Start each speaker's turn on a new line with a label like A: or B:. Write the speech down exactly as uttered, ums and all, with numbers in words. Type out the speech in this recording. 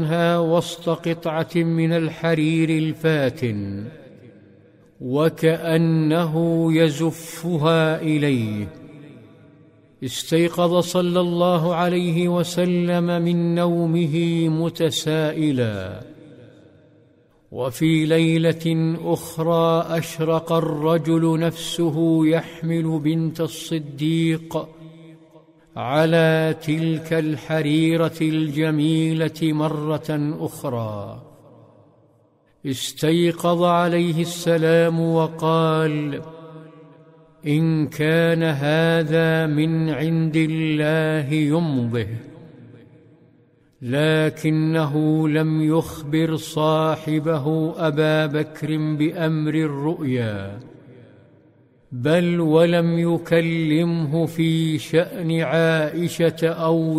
A: وسط قطعة من الحرير الفاتن وكأنه يزفها إليه. استيقظ صلى الله عليه وسلم من نومه متسائلا. وفي ليلة أخرى أشرق الرجل نفسه يحمل بنت الصديق على تلك الحريرة الجميلة مرة أخرى. استيقظ عليه السلام وقال: إن كان هذا من عند الله يمضه. لكنه لم يخبر صاحبه أبا بكر بأمر الرؤيا، بل ولم يكلمه في شأن عائشة أو